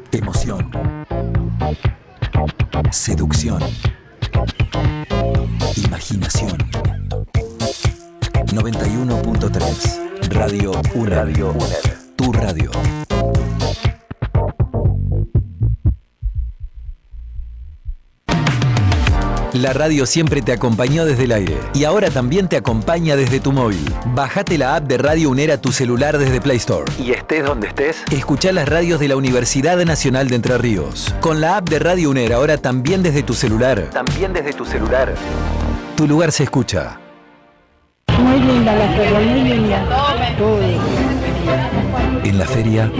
Emoción. Seducción. Imaginación. 91.3 Radio UNER. Tu radio. La radio siempre te acompañó desde el aire y ahora también te acompaña desde tu móvil. Bajate la app de Radio UNER a tu celular desde Play Store. Y estés donde estés, escuchá las radios de la Universidad Nacional de Entre Ríos. Con la app de Radio UNER ahora también desde tu celular. Tu lugar se escucha. Muy linda la feria, muy linda. En la feria,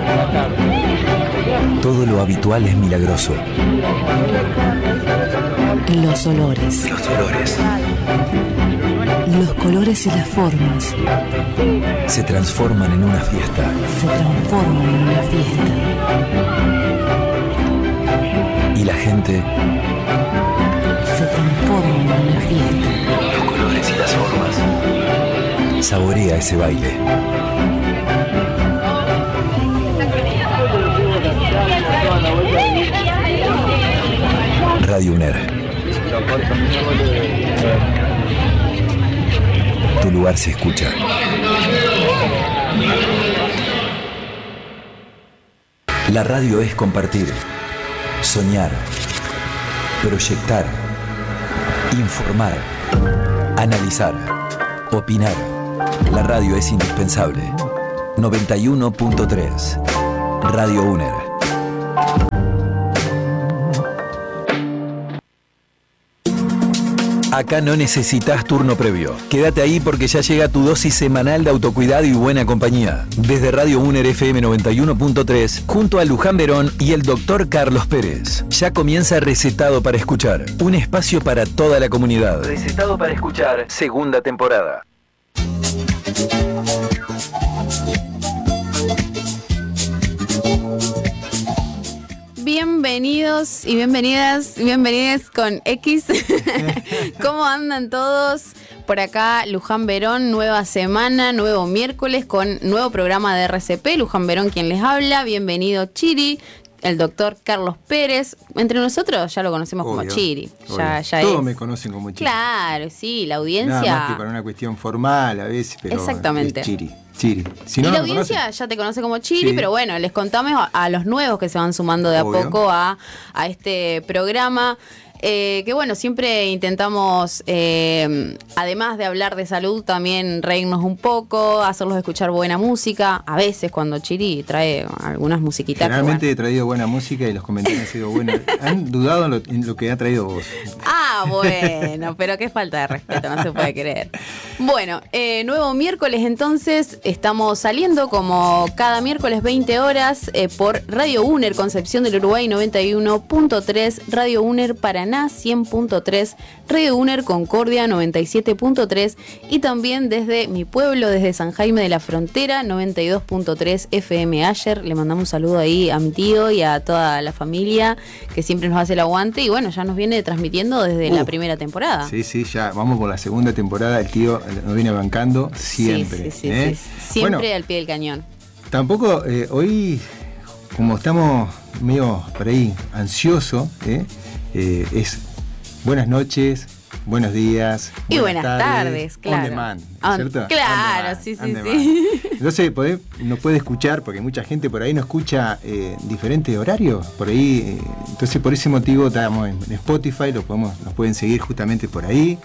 todo lo habitual es milagroso. Los olores. Los colores y las formas Se transforman en una fiesta. se transforman en una fiesta. Y la gente, Se transforman en una fiesta. los colores y las formas, saborea ese baile. Radio UNER. Tu lugar se escucha. La radio es compartir, soñar, proyectar, informar, analizar, opinar. La radio es indispensable. 91.3 Radio UNER. Acá no necesitas turno previo. Quédate ahí porque ya llega tu dosis semanal de autocuidado y buena compañía. Desde Radio UNER FM 91.3, junto a Luján Verón y el Dr. Carlos Pérez. Ya comienza Recetado para Escuchar, un espacio para toda la comunidad. Recetado para Escuchar, segunda temporada. Bienvenidos y bienvenidas con X. ¿Cómo andan todos? Por acá Luján Verón, nueva semana, nuevo miércoles con nuevo programa de RCP. Luján Verón quien les habla. Bienvenido Chiri, el doctor Carlos Pérez. Entre nosotros ya lo conocemos como Chiri. Ya todos es. me conocen como Chiri. Claro, sí, la audiencia. Nada más que para una cuestión formal a veces, pero exactamente. Es Chiri. Si Y no la lo audiencia conocen, ya te conoce como Chiri, sí. pero bueno, les contamos a los nuevos que se van sumando de a Obvio. poco a este programa. Que bueno, siempre intentamos, además de hablar de salud, también reírnos un poco, hacerlos escuchar buena música. A veces cuando Chiri trae algunas musiquitas. Generalmente he traído buena música y los comentarios han sido buenos. Han dudado en lo que ha traído vos. Ah, bueno, pero qué falta de respeto, no se puede creer. Bueno, nuevo miércoles entonces, estamos saliendo como cada miércoles 20 horas por Radio UNER, Concepción del Uruguay 91.3, Radio UNER Paraná 100.3, Radio UNER Concordia 97.3 y también desde mi pueblo, desde San Jaime de la Frontera 92.3 FM Ayer. Le mandamos un saludo ahí a mi tío y a toda la familia que siempre nos hace el aguante y bueno, ya nos viene transmitiendo desde la primera temporada. Sí, ya vamos por la segunda temporada. El tío nos viene bancando siempre. Sí. Siempre bueno, al pie del cañón. Tampoco hoy, como estamos medio por ahí ansiosos, es buenas noches, buenos días y buenas tardes, claro. On demand, ¿cierto? Claro, sí. Entonces nos puede escuchar, porque mucha gente por ahí no escucha diferentes horarios, por ahí, entonces por ese motivo estamos en Spotify, nos pueden seguir justamente por ahí,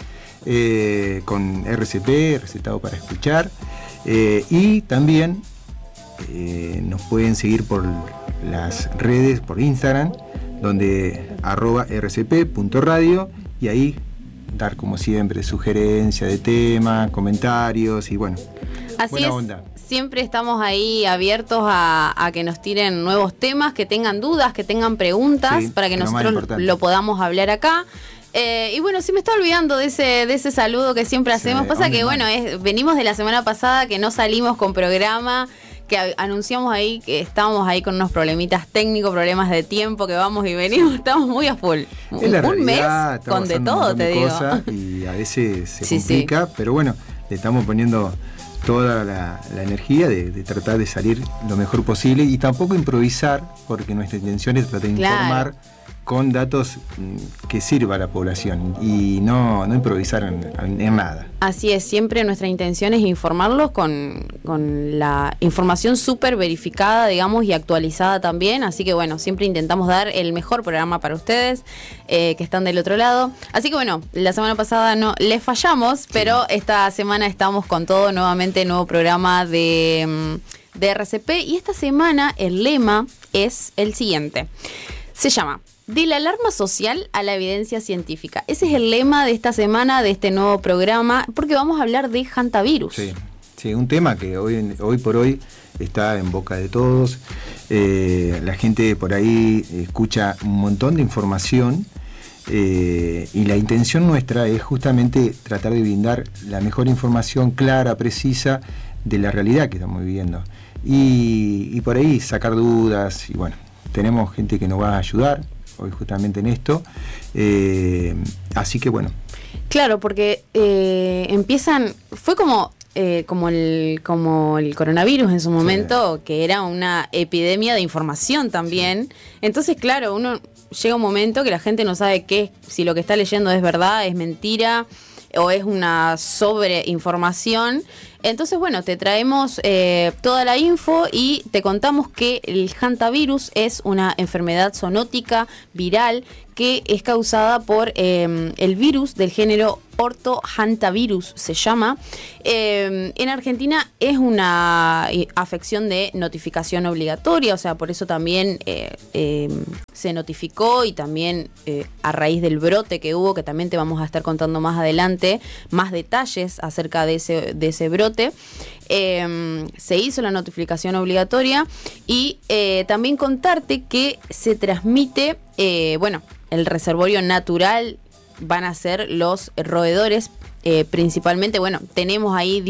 con RCP, Recetado para Escuchar, y también nos pueden seguir por las redes, por Instagram, donde @rcp.radio y ahí dar como siempre sugerencias de temas, comentarios y bueno, así buena es, onda. Siempre estamos ahí abiertos a que nos tiren nuevos temas, que tengan dudas, que tengan preguntas, para que nosotros lo podamos hablar acá. Y bueno, sí me está olvidando de ese saludo que siempre hacemos. Pasa que bueno, venimos de la semana pasada que no salimos con programa, que anunciamos ahí que estábamos ahí con unos problemitas técnicos, problemas de tiempo, que vamos y venimos, estamos muy a full. Un mes con de todo, te digo. Y a veces se complica, pero bueno, le estamos poniendo toda la energía de tratar de salir lo mejor posible y tampoco improvisar, porque nuestra intención es tratar de informar con datos que sirva a la población y no improvisar en nada. Así es, siempre nuestra intención es informarlos con la información súper verificada, digamos, y actualizada también, así que bueno, siempre intentamos dar el mejor programa para ustedes que están del otro lado. Así que bueno, la semana pasada no les fallamos, pero esta semana estamos con todo, nuevamente nuevo programa de RCP, y esta semana el lema es el siguiente, se llama de la alarma social a la evidencia científica. Ese es el lema de esta semana, de este nuevo programa, porque vamos a hablar de hantavirus. Sí, un tema que hoy por hoy está en boca de todos. La gente por ahí escucha un montón de información y la intención nuestra es justamente tratar de brindar la mejor información clara, precisa de la realidad que estamos viviendo. Y por ahí sacar dudas, y bueno, tenemos gente que nos va a ayudar hoy justamente en esto, así que bueno. Claro, porque fue como el coronavirus en su momento, que era una epidemia de información también. Entonces, claro, uno llega un momento que la gente no sabe si lo que está leyendo es verdad, es mentira o es una sobreinformación. Entonces, bueno, te traemos toda la info y te contamos que el hantavirus es una enfermedad zoonótica viral que es causada por el virus del género ortohantavirus, se llama. En Argentina es una afección de notificación obligatoria, o sea, por eso también se notificó, y también a raíz del brote que hubo, que también te vamos a estar contando más adelante, más detalles acerca de ese brote. Se hizo la notificación obligatoria y también contarte que se transmite, el reservorio natural van a ser los roedores, principalmente. Bueno, tenemos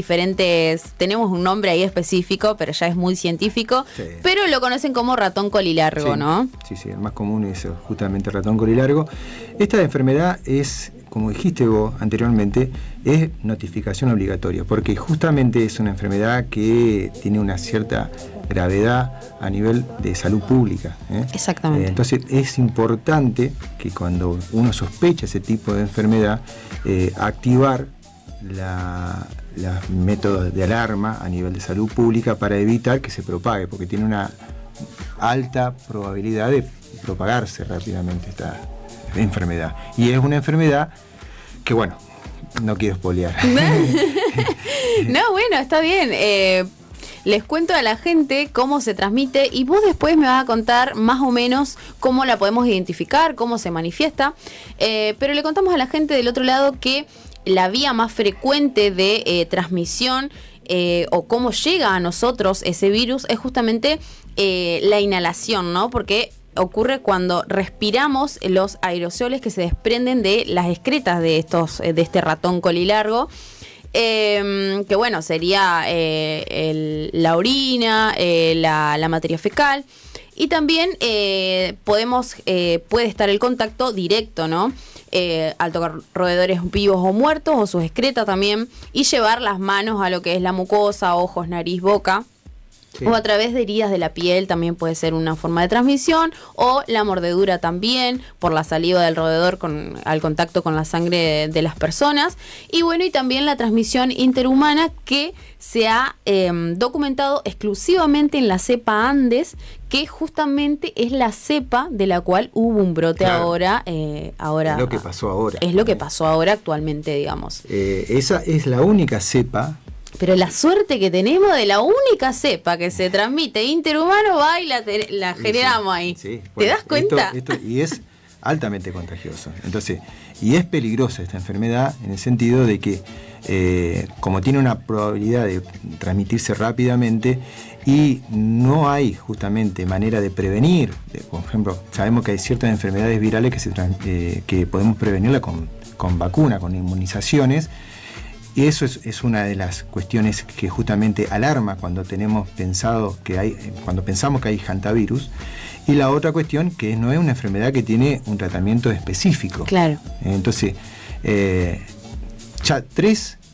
un nombre ahí específico, pero ya es muy científico, sí. Pero lo conocen como ratón colilargo, sí, ¿no? Sí, el más común es justamente ratón colilargo. Esta enfermedad es, como dijiste vos anteriormente, es notificación obligatoria, porque justamente es una enfermedad que tiene una cierta gravedad a nivel de salud pública. Exactamente. Entonces es importante que cuando uno sospecha ese tipo de enfermedad, activar los métodos de alarma a nivel de salud pública para evitar que se propague, porque tiene una alta probabilidad de propagarse rápidamente esta enfermedad. Y es una enfermedad que, bueno, no quiero spoilear. No, bueno, está bien. Les cuento a la gente cómo se transmite y vos después me vas a contar más o menos cómo la podemos identificar, cómo se manifiesta. Pero le contamos a la gente del otro lado que la vía más frecuente de transmisión o cómo llega a nosotros ese virus es justamente la inhalación, ¿no? Porque ocurre cuando respiramos los aerosoles que se desprenden de las excretas de este ratón colilargo. Que bueno, sería la orina, la materia fecal, y también puede estar el contacto directo, ¿no? Al tocar roedores vivos o muertos, o sus excretas también, y llevar las manos a lo que es la mucosa, ojos, nariz, boca. Sí. O a través de heridas de la piel también puede ser una forma de transmisión, o la mordedura también, por la saliva del roedor al contacto con la sangre de las personas. Y bueno, y también la transmisión interhumana, que se ha documentado exclusivamente en la cepa Andes, que justamente es la cepa de la cual hubo un brote. Claro. ahora. Es lo que pasó ahora. Es lo que pasó ahora actualmente, digamos. Esa es la única cepa. Pero la suerte que tenemos de la única cepa que se transmite interhumano, va y la generamos ahí. Sí, bueno, ¿te das cuenta? Y es altamente contagioso. Entonces, y es peligrosa esta enfermedad en el sentido de que, como tiene una probabilidad de transmitirse rápidamente y no hay justamente manera de prevenir, por ejemplo, sabemos que hay ciertas enfermedades virales que podemos prevenirla con vacuna, con inmunizaciones. Y eso es una de las cuestiones que justamente alarma cuando pensamos que hay hantavirus. Y la otra cuestión, que no es una enfermedad que tiene un tratamiento específico. Claro. Entonces, ya 3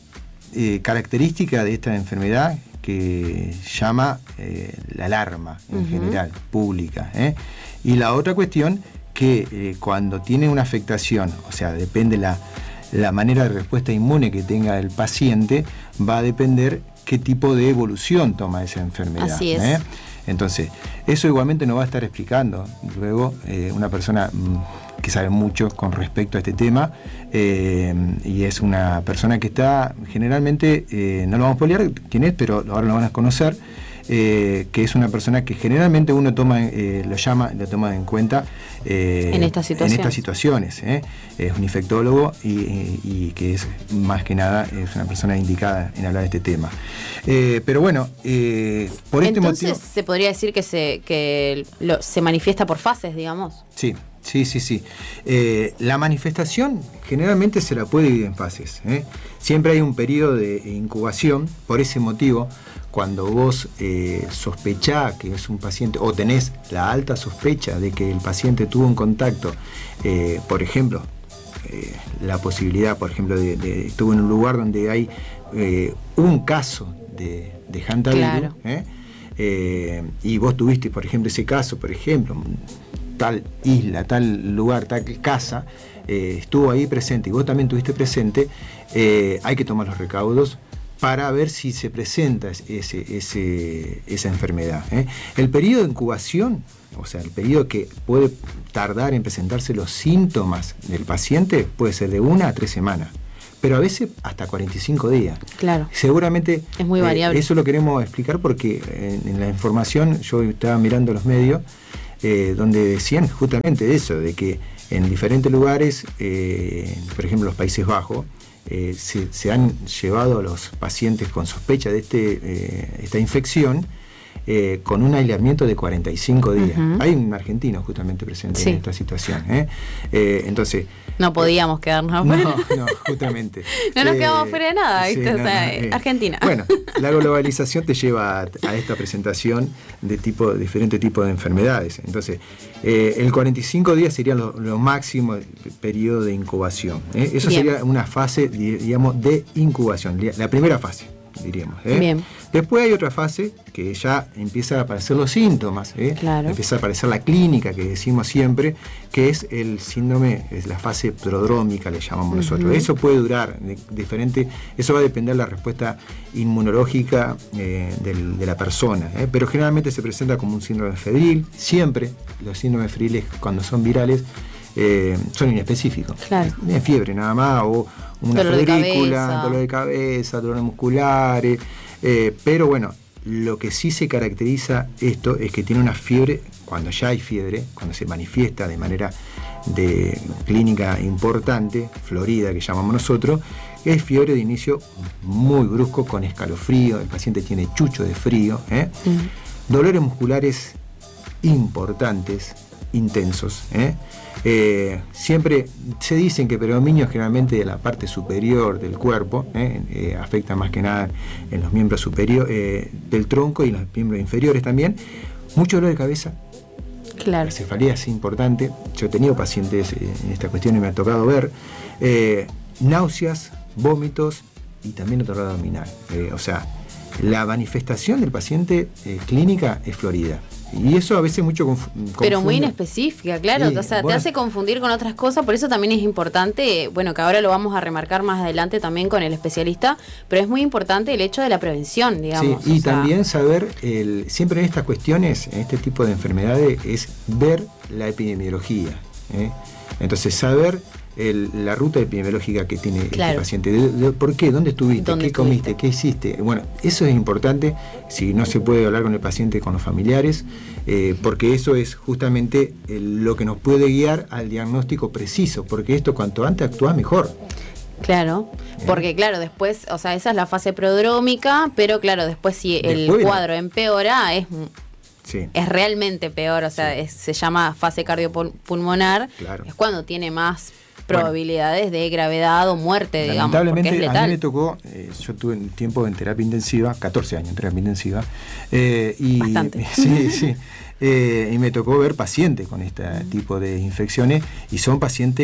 característica de esta enfermedad que llama la alarma en general, pública. Y la otra cuestión, que cuando tiene una afectación, o sea, depende la manera de respuesta inmune que tenga el paciente, va a depender qué tipo de evolución toma esa enfermedad. Así es. Entonces, eso igualmente nos va a estar explicando luego una persona que sabe mucho con respecto a este tema, y es una persona que está generalmente, no lo vamos a spoilear quién es, pero ahora lo van a conocer, que es una persona que generalmente uno toma, lo toma en cuenta en estas situaciones. Es un infectólogo y que es más que nada es una persona indicada en hablar de este tema. Pero bueno, por este motivo... Entonces se podría decir que se manifiesta por fases, digamos. Sí. La manifestación generalmente se la puede dividir en fases. Siempre hay un periodo de incubación. Por ese motivo, cuando vos sospechás que es un paciente, o tenés la alta sospecha de que el paciente tuvo un contacto, por ejemplo, la posibilidad, por ejemplo, de estuvo en un lugar donde hay un caso de hantavirus, claro. Y vos tuviste, por ejemplo, ese caso, por ejemplo, tal isla, tal lugar, tal casa, estuvo ahí presente y vos también estuviste presente, hay que tomar los recaudos para ver si se presenta esa enfermedad. El periodo de incubación, o sea, el periodo que puede tardar en presentarse los síntomas del paciente, puede ser de 1 a 3 semanas, pero a veces hasta 45 días. Claro. Seguramente es muy variable. Eso lo queremos explicar porque en la información, yo estaba mirando los medios, donde decían justamente eso, de que en diferentes lugares, por ejemplo los Países Bajos, se han llevado a los pacientes con sospecha de esta infección con un aislamiento de 45 días. Hay un argentino justamente presente en esta situación. Entonces... No podíamos quedarnos afuera. No, justamente. No nos quedamos fuera de nada, ¿viste? Sí, Argentina. Bueno, la globalización te lleva a esta presentación de diferentes tipos de enfermedades. Entonces, el 45 días sería lo máximo periodo de incubación. Eso Bien. sería una fase, digamos, de incubación, la primera fase, diríamos. Bien. Después hay otra fase que ya empieza a aparecer los síntomas, Claro. Empieza a aparecer la clínica que decimos siempre, que es el síndrome, es la fase prodrómica, le llamamos nosotros. Eso puede durar diferente, eso va a depender de la respuesta inmunológica de la persona, pero generalmente se presenta como un síndrome febril. Siempre los síndromes febriles, cuando son virales, son inespecíficos. Claro. Fiebre nada más, o una dolor febrícula, dolor de cabeza, dolores musculares. Pero bueno, lo que sí se caracteriza esto es que tiene una fiebre, cuando ya hay fiebre, cuando se manifiesta de manera clínica importante, florida que llamamos nosotros, es fiebre de inicio muy brusco, con escalofrío, el paciente tiene chucho de frío, dolores musculares importantes, intensos. Siempre se dicen que predominio generalmente de la parte superior del cuerpo, afecta más que nada en los miembros superiores del tronco y en los miembros inferiores también. Mucho dolor de cabeza. Claro. La cefalea es importante. Yo he tenido pacientes en esta cuestión y me ha tocado ver náuseas, vómitos y también dolor abdominal. O sea, la manifestación del paciente clínica es florida. Y eso a veces mucho pero muy inespecífica, claro, sí, o sea, bueno, te hace confundir con otras cosas, por eso también es importante, bueno, que ahora lo vamos a remarcar más adelante también con el especialista, pero es muy importante el hecho de la prevención, digamos. Sí, y también saber, siempre en estas cuestiones, en este tipo de enfermedades, es ver la epidemiología. Entonces, saber la ruta epidemiológica que tiene este paciente. ¿Por qué? ¿Dónde estuviste? ¿Qué comiste? ¿Qué hiciste? Bueno, eso es importante, si no se puede hablar con el paciente, con los familiares, porque eso es justamente lo que nos puede guiar al diagnóstico preciso, porque esto cuanto antes actúa mejor. Claro, porque claro, después, o sea, esa es la fase prodrómica, pero claro, después si el cuadro empeora, es realmente peor, o sea, se llama fase cardiopulmonar, es cuando tiene más probabilidades de gravedad o muerte, digamos, porque es letal. A mí me tocó, yo tuve un tiempo en terapia intensiva, 14 años en terapia intensiva, y bastante. Sí, y me tocó ver pacientes con este tipo de infecciones, y son pacientes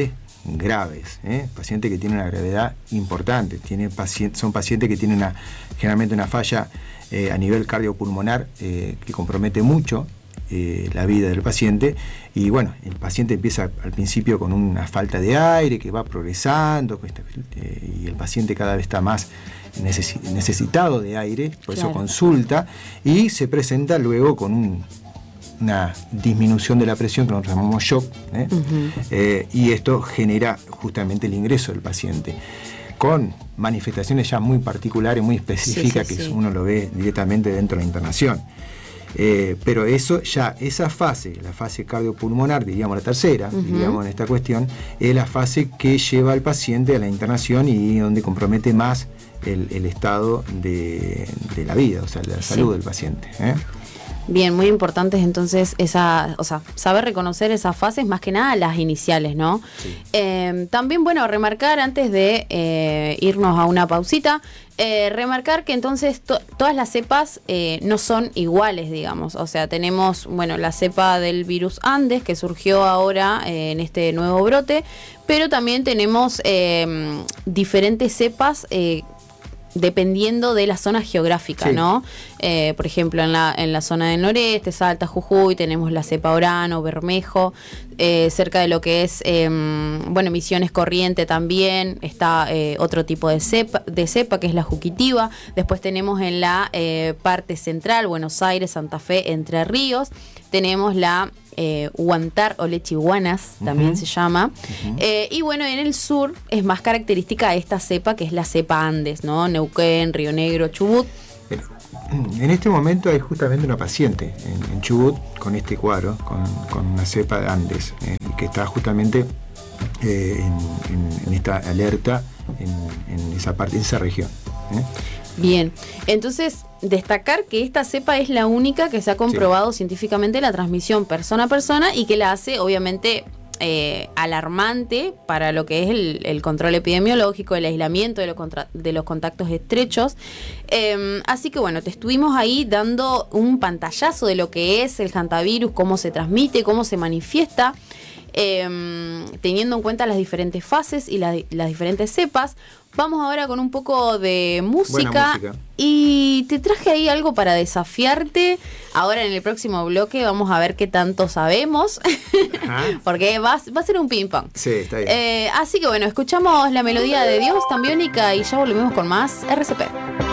graves, pacientes que tienen una gravedad importante, son pacientes que tienen generalmente una falla a nivel cardiopulmonar que compromete mucho la vida del paciente, y bueno, el paciente empieza al principio con una falta de aire que va progresando, y el paciente cada vez está más necesitado de aire, por eso consulta, y se presenta luego con una disminución de la presión que nosotros llamamos shock, y esto genera justamente el ingreso del paciente con manifestaciones ya muy particulares, muy específicas, que uno lo ve directamente dentro de la internación. Pero esa fase, la fase cardiopulmonar, diríamos la tercera, diríamos en esta cuestión, es la fase que lleva al paciente a la internación y donde compromete más el estado de la vida, o sea, la salud del paciente. Bien, muy importantes entonces saber reconocer esas fases, más que nada las iniciales, ¿no? Sí. También, bueno, remarcar antes de irnos a una pausita, remarcar que entonces todas las cepas no son iguales, digamos. O sea, tenemos, bueno, la cepa del virus Andes que surgió ahora en este nuevo brote, pero también tenemos diferentes cepas dependiendo de la zona geográfica, ¿no? Por ejemplo, en la zona del noreste, Salta, Jujuy, tenemos la cepa Orano, Bermejo, cerca de lo que es, Misiones, Corriente también, está otro tipo de cepa, que es la Juquitiva. Después tenemos en la parte central, Buenos Aires, Santa Fe, Entre Ríos, tenemos la Huantar o lechihuanas, también se llama. Y bueno, en el sur es más característica esta cepa, que es la cepa Andes, ¿no? Neuquén, Río Negro, Chubut. En este momento hay justamente una paciente en Chubut con este cuadro, con una cepa de Andes, que está justamente en esta alerta en esa región. Bien, entonces destacar que esta cepa es la única que se ha comprobado científicamente la transmisión persona a persona, y que la hace obviamente alarmante para lo que es el control epidemiológico, el aislamiento de los contactos estrechos. Así que bueno, te estuvimos ahí dando un pantallazo de lo que es el hantavirus, cómo se transmite, cómo se manifiesta, teniendo en cuenta las diferentes fases y las diferentes cepas. Vamos ahora con un poco de música. Y te traje ahí algo para desafiarte. Ahora en el próximo bloque vamos a ver qué tanto sabemos. Porque va a ser un ping pong. Sí, está bien. Así que bueno, escuchamos la melodía de Dios, Tambiónica, y ya volvemos con más RCP.